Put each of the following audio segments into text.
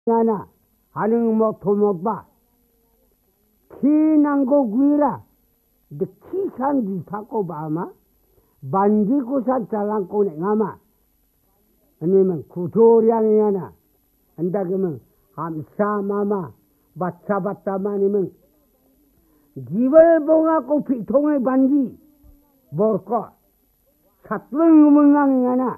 하나 하는 뭐 도못봐 키난고 구이라 데 키산 비파고 바마 반지구사 잘랑고 냉아마 아니면 구조량이 하나 한다 그러면 함사마마 맞사봤다마니면 기벌봉하고 피통의 반지 뭘까 사tlưng 하나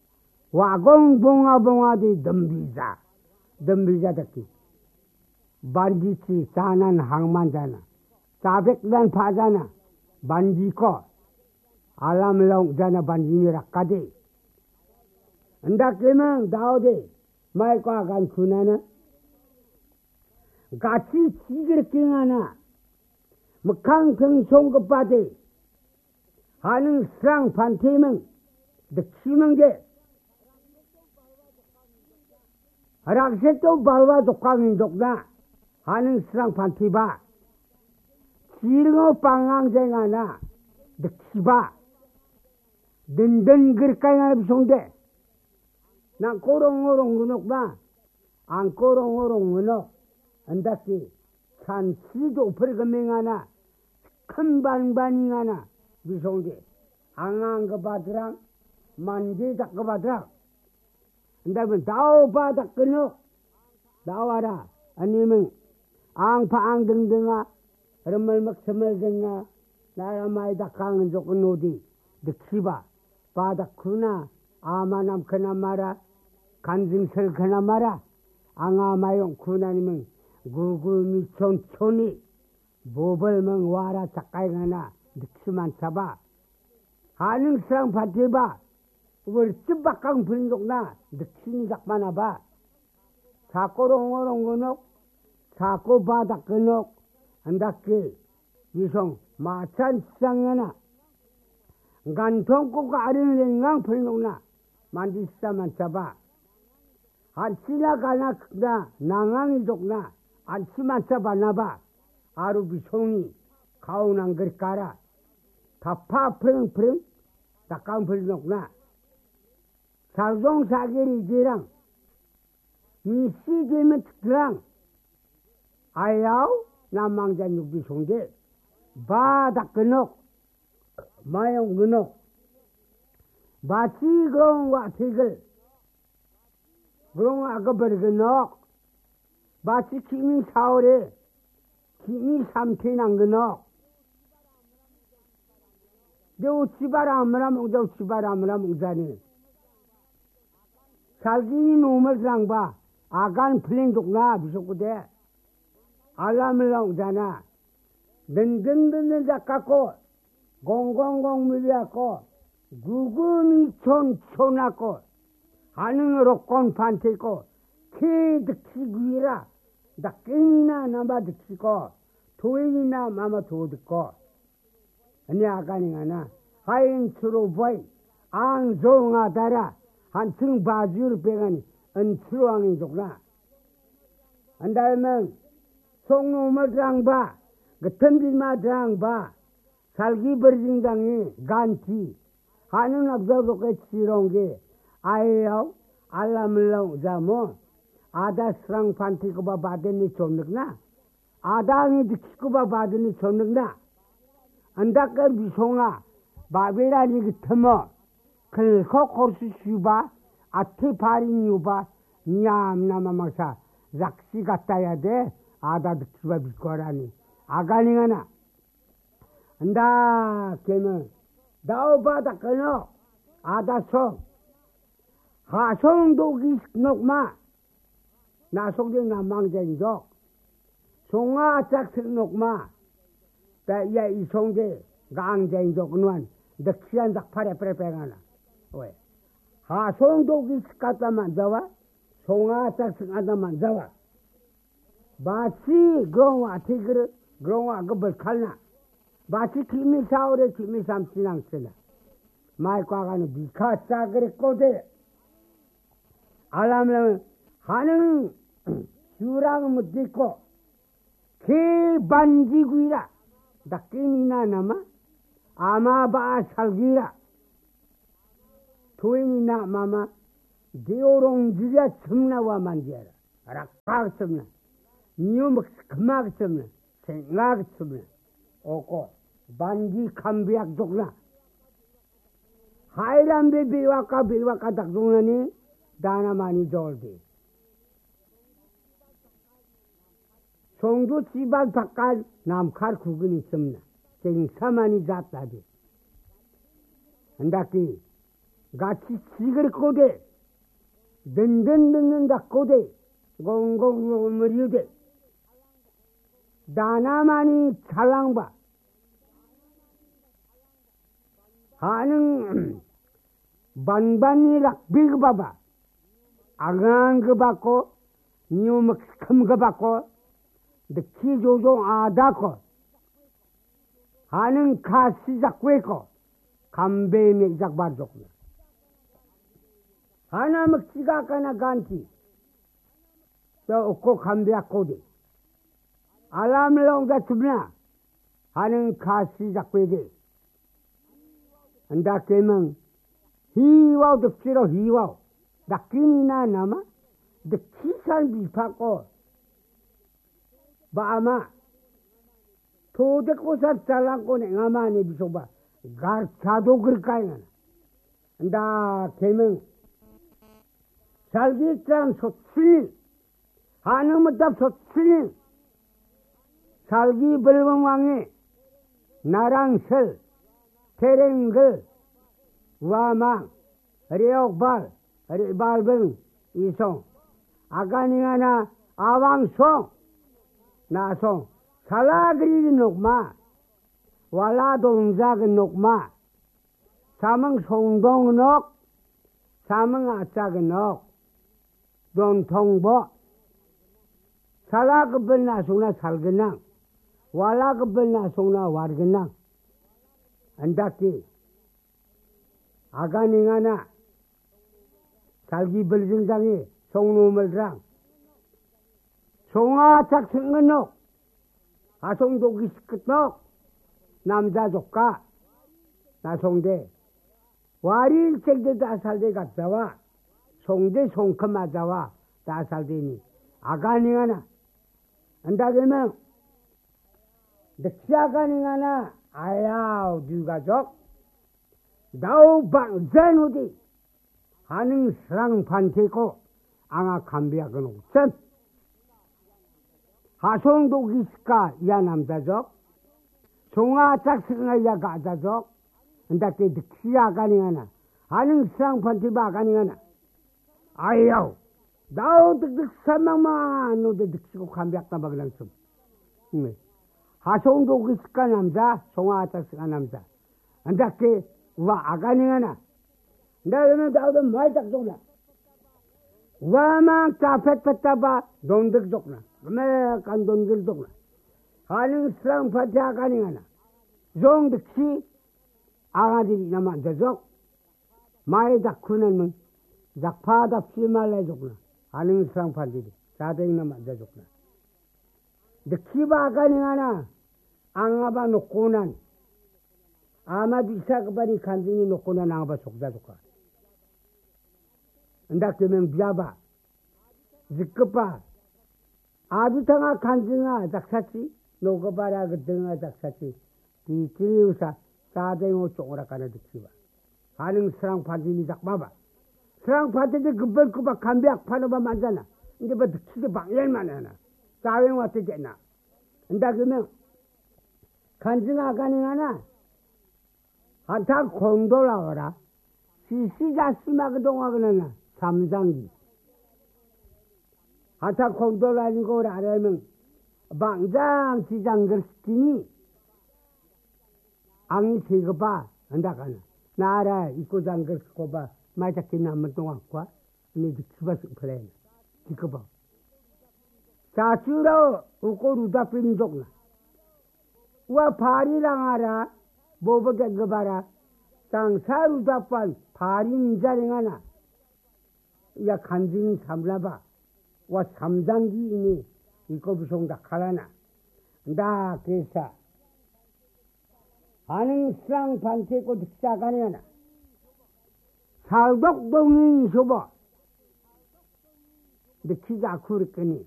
와공봉아봉아디 덤비자 듣기 반지치 사난 항만자나 사백단 파자나 반지코 알람롱자나 반지니라까지 안다께면 다오데 말과 간 군하나 같이 지그럽게하나 먹강평 송급바데 하는 스랑 반태면 득시መን게 락세또 발와 독광인 독나 하는 스랑 반티바 지르고 빵앙쟁하나 득시바 든든 그릇가잉하나 비송대 난 꼬롱오롱 그녹나 안 꼬롱오롱 그녹 안다시 찬치도 벌금맹하나 큰 반반잉하나 비송대 앙앙 그 바드랑 만지작 그 바드랑 안다면 다오바다 끊어 나와라 아니면 앙파앙 등등아 얼멀먹스멀등아 나라마이다 강은 조건 어디 득시바 바닥구나 아마남 그나 마라 간증설 그나 마라 앙아마용 구나니면 구구미촌촌이 모벌멍 와라 작가이가나 득시만 잡아 하능스랑 받대봐 우리 ጭ박강 불인족나 득신이 작만아봐 자꼬롱오롱 그녹 자꼬 바닥 그녹 안다께 위성 마찬 시장에나 간통고가 아른랭강 불인족나 만지시다만 잡아 안치나가나 그나 낭왕이 족나 안치만 잡아나봐 아루비 송이 가운한 걸 까라 다파 프릉프릉 닭강 불인족나 살종사계리지랑 미시되면 특랑 아야우 남망자 육비송대 바닥 그녹 마용 그녹 마치 그런과 티글 그런과 아까버리 그녹 마치 김이 사월에 김이 삼태난 그녹 내 우치바라 아무나 먹자 우치바라 아무나 먹자니 살기니 놈을 랑봐 아간 플랭족나 비속구대 알람을 나오잖아 든든든든 작갖고 공공공 물리갖고 구금이 촌촌하고 하능으로 꼰판테고 키득키구이라 나 깽이나 나마 득키고 도인이나 마마 도듣고 아니 아가닝하나 하인추로 보이 앙종하다라 한층 바지를 빼가니 은추왕인 족나 안다면 송놈을 드랑봐 같은 빌마 드랑봐 살기 버징당이 간티 하는 앞서도게 치롱게 아예요 알람을랑 자모 아다스랑 판티고바 받으니 존득나 아당이 득시고바 받으니 존득나 안다까 미송아 바베라니 그 터머 클코 코르스 슈바 아트 파린 유바 냠나마마사 락시 갖다야 돼 아다 득시바 비거라니 아가닝하나 안다 깨면 나오바다 끊어 아다소 하송도기 녹마 나속된 남망쟁이족 송아 짝색 녹마 야 이송제 강쟁이족 누안 득시한 작파래 빼빼가나 왜 하송도기 갖다만 잡아 송아 짝색 하다만 잡아 마치 그런와 티그르 그런와 그벌 칼나 마치 김이 사오래 김이 삼치랑 쓰나 말과 가는 미카 싸그레 꼬대 알라면 하는 주랑 못 듣고 개반지구이라 낚인이나 남아 아마바 살기라 도인이나 마마 디오롱지야 첨나와 만지야라 rakkaksumna, nyumksmaksumna, sengaksumna, oko, banji kambiak jokna. Hailambe bilwaka takjunani, dana mani joldi. 송주 집안 바깥 남칼 구근이 있습니다. 쟁사만이 잡다디. 안다키 같이 시글 꼬대 든든든다 꼬대 공공물유대 다나만이 찰랑바 하는 반반이락 비그바바 아간 그 받고 니우먹 큼그 받고 키조종 아다코 하는 가시작 꿰고 감배미 작바족나 하나 먹지가 까나 간티 저 없고 감배하고디 알람롱자 춥나 하는 가시작 꿰디 안다 깨면 희와우 득지로 희와우 낙기니나 남아 득 키산 비파고 바마 토대고사 잘랑고 냉아마니 비소바 가차도 그럴까요? 나 개명 살기장 소칠 하늘무답 소칠 살기 벌봉왕에 나랑설 태랭글 와망 리옥발 리발봉 이송 아가닝하나 아왕송 나송 살라그리 녹마 왈라동작은 녹마 사멍 송동 녹 사멍 아짝은 녹 돈통보 살라그벌 나송나 살근낭 왈라그벌 나송나 와르근낭 안다키 아가닝하나 살기 벌증장이 송놈을랑 송아착 생근녹 아송도기 시끝녹 남자족가 나송대 와리일색대 다살대 갔다와 송대 송큼 맞아와 다살대니 아가닝하나 안다그러면 늑시아가닝하나 아야우 뉴가족 나우방 전우디 하는 스랑 반테고 앙아 감비아근 옥전 하송도기 시까 야 남자족 송아짝 승아 야 가자족 안다게 늑시아가닝하나 하는 스랑 반테바 아가닝하나 아야우 나우 득득사망만 노데 득시고 감비아까 막랑숨 하송도기 시까 남자 송아짝 승아 남자 안다게 와 아가닝하나 나는 나도 말짝 족나 와망 짜펫펫다바 돈득 족나 매깐 돈들 족나 하는 스랑 파티 아가닝하나 종득시 아가들이 나만 저족 마에다 쿠는 작파다 피말래 족나 하는 스랑 파티리 자댕 나만 저족나 득시바 아가닝하나 앙아바 놓고난 아마 비사그바니 간증이 놓고나 나가봐 속자족가 ndakemen biaba zikpa abitanga kanjinga daksachi nogabara gdinga daksachi titriusa sadengo chongora kana dikhiba haning srang phadini jakbaba srang phadide gbel kuba kambiak phanoba manjana inde ba dikhibe bangyen manana sawen wate jena ndakemen kanjinga ganingana 한타 공도라거라 시시자 심하게 동하거나 삼장기 한타 공도라는 걸 알아면 방장 시장 그렇기니 앙이 세거봐 한다가나 나라 입고장 그렇고봐 마작기 남은 동안과 니 지키바스 그래 지켜봐 자주로 우고 루다 핀족나 와 파리랑 알아 뭐보게 그봐라 땅사루다판 파린자랭하나 야 간증이 삼라바 와 삼장기이니 이거 부송다 칼라나 나 계사 하는 스랑 반태고 득사가냐나 살독동이 쇼바 키가 그랬더니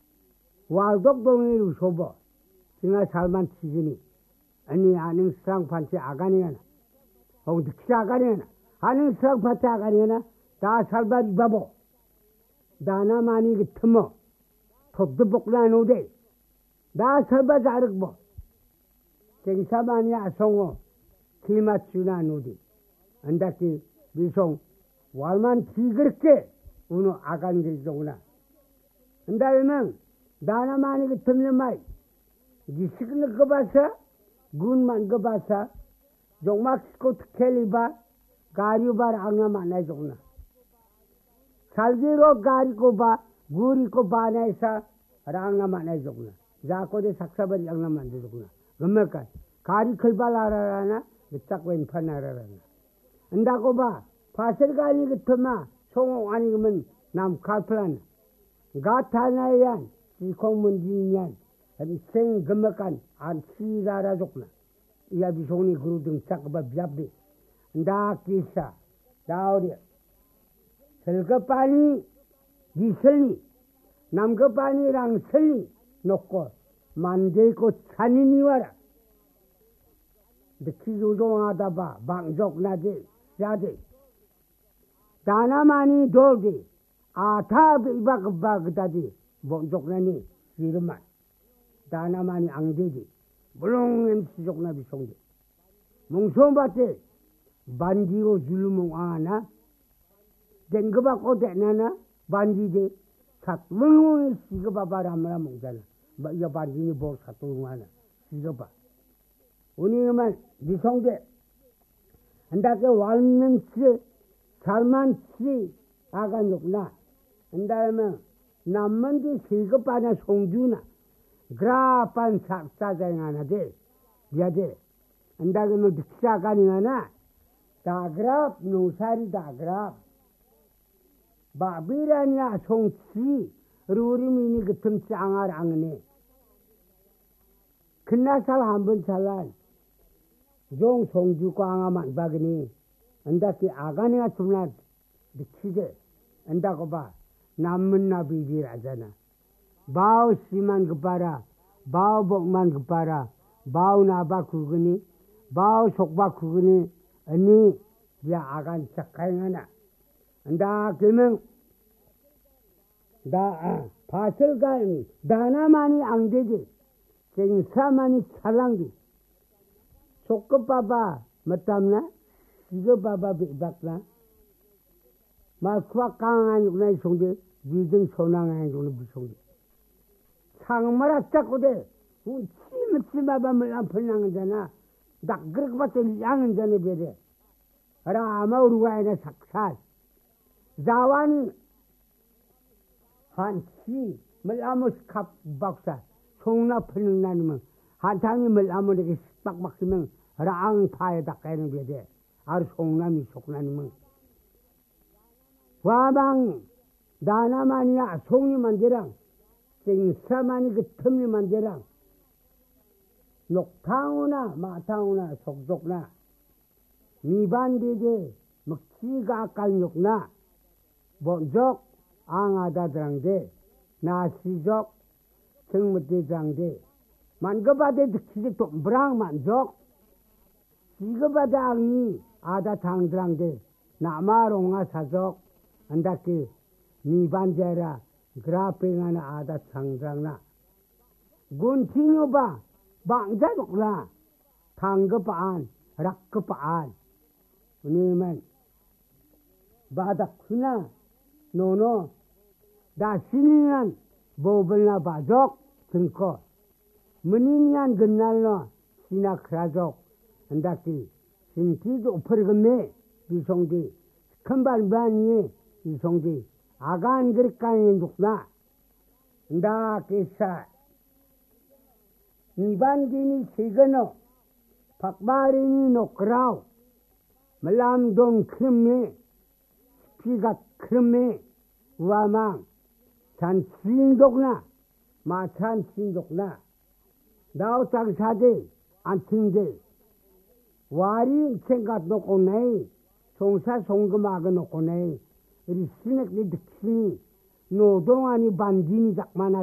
와독동이로 쇼버 지가 살만 치지니 아니 아는 수상판치 아가니야나 키 아가니야나 아는 수상판치 아가니야나 다 살만 이바보 다나 많이 그 틈어 톱도 복나 노대 다 살만 자르고 쟁사만이 아송어 기맞추나 노디 안다키 미송 warman tigırke onu agan geldiğuna. Ndalmen dana mani gitmemay. Gisikli kebasa gunman kebasa jongmak skot keliba gari bar anga mana jongna. Salgiro gari ko ba guri ko ba na isa ranga mana jongna. Jako de saksabar anga mana jongna. Gemeka gari kelbalarana bitsak wen panarana. Ndako ba 파설가 아니 그터마 송옥 아니 그러면 남 칼플란 가타나얀 지콩문지냔 생 금막간 안 치라라 족나 이야 비송이 그루등 짝바 비압비 나 기사 나오리 설거파니 기설리 남거파니랑 설리 놓고 만들고 찬인이 와라 근데 기조종하다 봐 방족 나지 야지 다나 많이 돌지 아타 이박박다지 bonjoknani sirman 다나 많이 앙되지 물렁 시족나 비송지 몽송바테 반지로 줄몽 아나 댕거바고 되나나 반지데 삭몽 시거바바람라 몽잖아 야 반지니 보 사토하나 시거바 우니만 비송데 한다게 완면치 살만치 아간욕나 한다면 남만지 시급하나 송주나 그라판 삭사장하나데 야데 한다면 득사가니하나 다그랍 노사리 다그랍 바비라냐 송치 루리미니 그틈 짱알 앙네 그나살 한번 살란 종 송주 꽝아만 바그니 안다키 아가네가 좀나 미치게 안다고 봐 남문나 비비라잖아 바우 씨만 그봐라 바우 복만 그봐라 바우 나바 구그니 바우 속바 구그니 아니 야 아간 착하잉하나 안다 그러면 다 파설가니 다나만이 앙되지 쟁사만이 찰랑기 속급바바 맞담나 이거 봐봐 비박나 말쿠아 강한 욕나 송데 미등 소낭한 욕나 무송데 상마라 짝고데 치마바물 안 풀랑잖아 딱 그렇게 봤을 양은 전에 베데 라 아마 우루가이나 삭살 자완 한치 물아무 컵 박사 송나 풀는 나면 한탕이 물아무에게 빡 막히면 랑 파에다 까는 베데 아르 송남이 속나니면 와방 나나만이야 송이만 되랑 쟁사만이 그 틈이만 되랑 녹탕우나 마탕우나 속속나 미반디제 먹지가 아까 욕나 bonjok 앙아다드랑데 나시족 정무대장데 만거바데 득시데 톰브랑 만족 시거바다앙이 아다 당드랑데 나마롱아 사족 안다키 미반제라 그라핑하나 아다 창장나 군티뇨바 방자독라 당급안 락급안 우니만 바닥쿠나 노노 다시니안 보블나 바족 등코 문인이안 근날로 시나크라족 안다키 신티도 오퍼르금메 이송디 큰발반이 이송디 아간 그릇가에 녹나 나 기사 이반디니 시그노 박바리니 녹그라우 말람동 크름메 피가 크름메 와망 찬신독나 마찬신독나 나우 장사대 안팅대 와리 생각 놓고 내이 송사 송금하고 놓고 내이 우리 신학리 득신이 노동하니 반진이 작만하